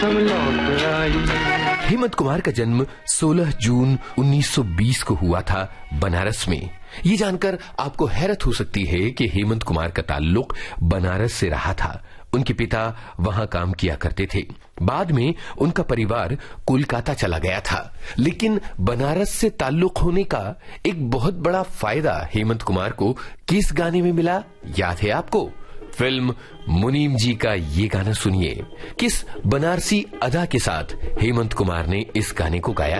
हम लौट आई। हेमंत कुमार का जन्म 16 जून 1920 को हुआ था बनारस में। ये जानकर आपको हैरत हो सकती है कि हेमंत कुमार का ताल्लुक बनारस से रहा था। उनके पिता वहां काम किया करते थे। बाद में उनका परिवार कोलकाता चला गया था, लेकिन बनारस से ताल्लुक होने का एक बहुत बड़ा फायदा हेमंत कुमार को किस गाने में मिला, याद है आपको? फिल्म मुनीम जी का ये गाना सुनिए। किस बनारसी अदा के साथ हेमंत कुमार ने इस गाने को गाया